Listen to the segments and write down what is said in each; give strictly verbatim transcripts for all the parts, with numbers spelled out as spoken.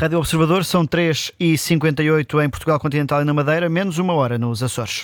Rádio Observador, são três e cinquenta e oito em Portugal Continental e na Madeira, menos uma hora nos Açores.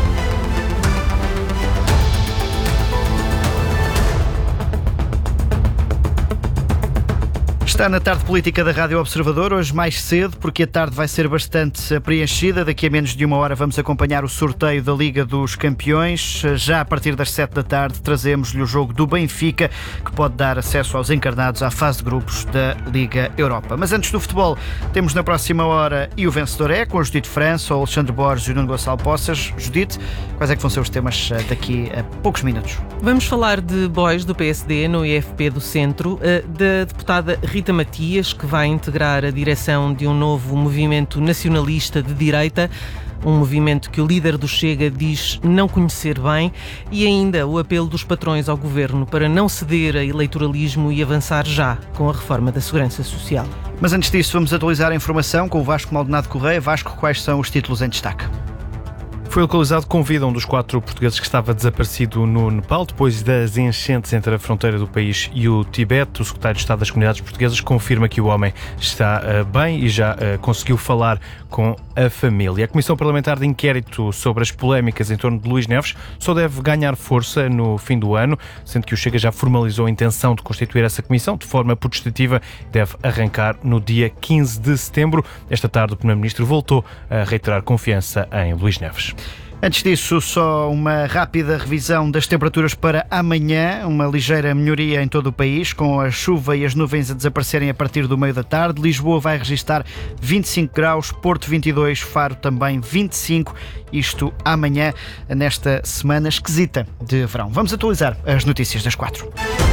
Está na tarde política da Rádio Observador, hoje mais cedo, porque a tarde vai ser bastante preenchida. Daqui a menos de uma hora vamos acompanhar o sorteio da Liga dos Campeões. Já a partir das sete da tarde trazemos-lhe o jogo do Benfica, que pode dar acesso aos encarnados à fase de grupos da Liga Europa. Mas antes do futebol, temos na próxima hora E o Vencedor é, com a Judite França, o Alexandre Borges e o Nuno Gonçalo Poças. Judite, quais é que vão ser os temas daqui a poucos minutos? Vamos falar de bois do P S D no I F P do Centro, da deputada Rita Matias, que vai integrar a direção de um novo movimento nacionalista de direita, um movimento que o líder do Chega diz não conhecer bem, e ainda o apelo dos patrões ao governo para não ceder a eleitoralismo e avançar já com a reforma da Segurança Social. Mas antes disso, vamos atualizar a informação com o Vasco Maldonado Correia. Vasco, quais são os títulos em destaque? Foi localizado com vida um dos quatro portugueses que estava desaparecido no Nepal, depois das enchentes entre a fronteira do país e o Tibete. O secretário de Estado das Comunidades Portuguesas confirma que o homem está uh, bem e já uh, conseguiu falar com a família. A Comissão Parlamentar de Inquérito sobre as polémicas em torno de Luís Neves só deve ganhar força no fim do ano, sendo que o Chega já formalizou a intenção de constituir essa comissão de forma potestativa. Deve arrancar no dia quinze de setembro. Esta tarde o Primeiro-Ministro voltou a reiterar confiança em Luís Neves. Antes disso, só uma rápida revisão das temperaturas para amanhã. Uma ligeira melhoria em todo o país, com a chuva e as nuvens a desaparecerem a partir do meio da tarde. Lisboa vai registrar vinte e cinco graus, Porto vinte e dois, Faro também vinte e cinco. Isto amanhã, nesta semana esquisita de verão. Vamos atualizar as notícias das quatro.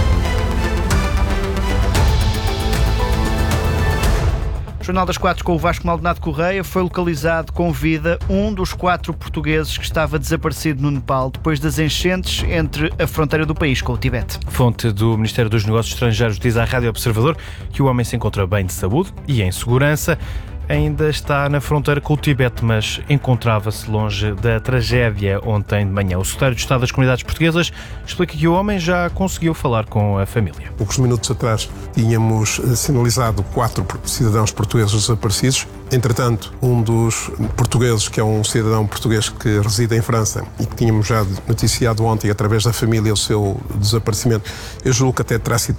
Jornal das Quatro com o Vasco Maldonado Correia. Foi localizado com vida um dos quatro portugueses que estava desaparecido no Nepal depois das enchentes entre a fronteira do país com o Tibete. Fonte do Ministério dos Negócios Estrangeiros diz à Rádio Observador que o homem se encontra bem de saúde e em segurança. Ainda está na fronteira com o Tibete, mas encontrava-se longe da tragédia ontem de manhã. O secretário de Estado das Comunidades Portuguesas explica que o homem já conseguiu falar com a família. Poucos minutos atrás tínhamos sinalizado quatro cidadãos portugueses desaparecidos. Entretanto, um dos portugueses, que é um cidadão português que reside em França e que tínhamos já noticiado ontem através da família o seu desaparecimento, eu julgo que até terá sido